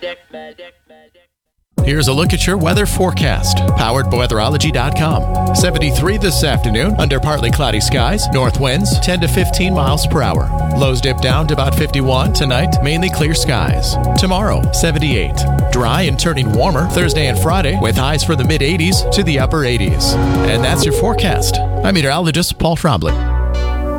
Here's a look at your weather forecast, powered by weatherology.com. 73 this afternoon, under partly cloudy skies, north winds 10 to 15 miles per hour. Lows dip down to about 51. Tonight, mainly clear skies. Tomorrow, 78. Dry and turning warmer Thursday and Friday, with highs for the mid-80s to the upper 80s. And that's your forecast. I'm meteorologist Paul Trombley.